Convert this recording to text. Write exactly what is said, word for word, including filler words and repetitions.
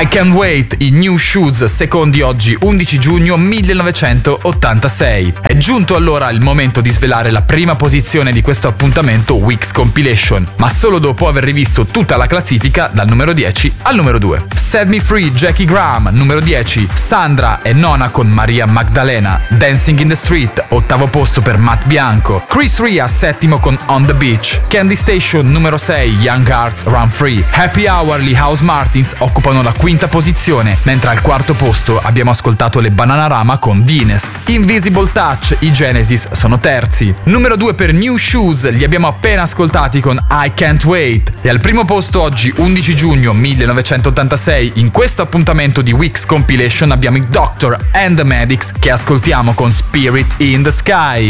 I Can't Wait, i New Shoes, secondi oggi undici giugno millenovecentottantasei. È giunto allora il momento di svelare la prima posizione di questo appuntamento Weeks Compilation, ma solo dopo aver rivisto tutta la classifica dal numero dieci al numero due. Set Me Free, Jackie Graham, numero dieci. Sandra è nona con Maria Magdalena. Dancing in the Street, ottavo posto per Matt Bianco. Chris Ria, settimo con On the Beach. Candy Station, numero sei, Young Hearts Run Free. Happy Hourly, House Martins occupano la quinta posizione, mentre al quarto posto abbiamo ascoltato le Bananarama con Venus. Invisible Touch, i Genesis sono terzi. Numero due per New Shoes, li abbiamo appena ascoltati con I Can't Wait. E al primo posto oggi undici giugno millenovecentottantasei, in questo appuntamento di Weeks Compilation abbiamo i Doctor and the Medics che ascoltiamo con Spirit in the Sky.